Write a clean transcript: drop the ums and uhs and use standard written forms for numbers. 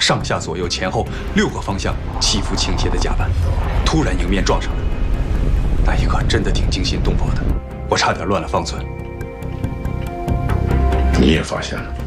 上下左右前后6个方向起伏倾斜的甲板，突然迎面撞上来。那一刻真的挺惊心动魄的，我差点乱了方寸。 你也发现了？